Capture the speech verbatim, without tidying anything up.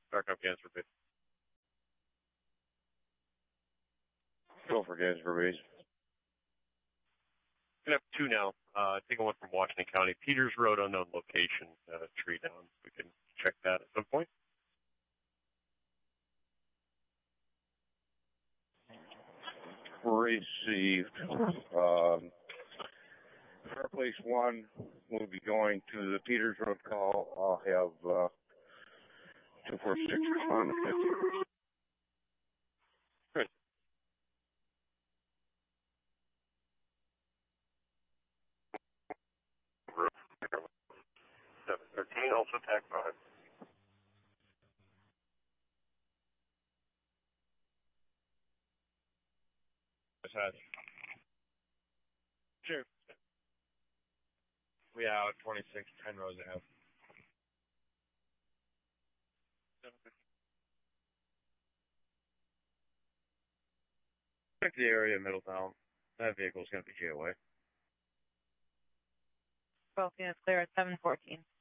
Back up Gainsborough base. Go for Gainsborough base. Gonna have two now. Uh, taking one from Washington County. Peters Road, unknown location, uh, tree down. We can check that at some point. Received. Um, Fireplace one will be going to the Peters Road call. I'll have uh, two four six respond to fifty. Good. seven thirteen, also tag five. Sure. We out twenty-six, ten rows ahead. Check the area of Middletown. That vehicle's going to be J O A. twelve units clear at seven fourteen.